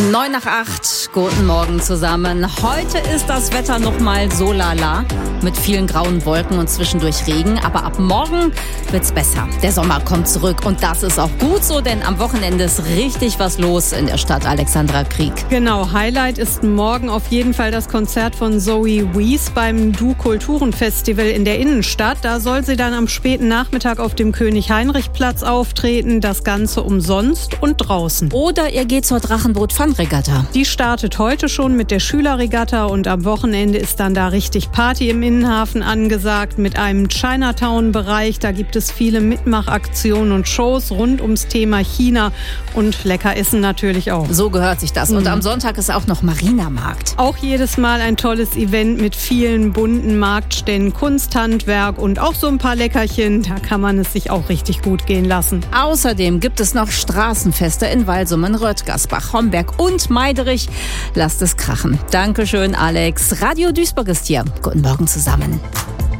7:09. Guten Morgen zusammen. Heute ist das Wetter noch mal so lala mit vielen grauen Wolken und zwischendurch Regen. Aber ab morgen wird's besser. Der Sommer kommt zurück und das ist auch gut so, denn am Wochenende ist richtig was los in der Stadt Alexandra Krieg. Genau, Highlight ist morgen auf jeden Fall das Konzert von Zoe Wees beim Du-Kulturen-Festival in der Innenstadt. Da soll sie dann am späten Nachmittag auf dem König-Heinrich-Platz auftreten. Das Ganze umsonst und draußen. Oder ihr geht zur Drachenboot-Fun-Regatta. Die startet heute schon mit der Schülerregatta und am Wochenende ist dann da richtig Party im Innenhafen angesagt mit einem Chinatown-Bereich. Da gibt es viele Mitmachaktionen und Shows rund ums Thema China und lecker Essen natürlich auch. So gehört sich das. Und am Sonntag ist auch noch Marina-Markt. Auch jedes Mal ein tolles Event mit vielen bunten Marktständen, Kunsthandwerk und auch so ein paar Leckerchen. Da kann man es sich auch richtig gut gehen lassen. Außerdem gibt es noch Straßenfeste in Walsum, Röttgersbach, Homberg und Meiderich. Lasst es krachen. Dankeschön, Alex. Radio Duisburg ist hier. Guten Morgen zusammen.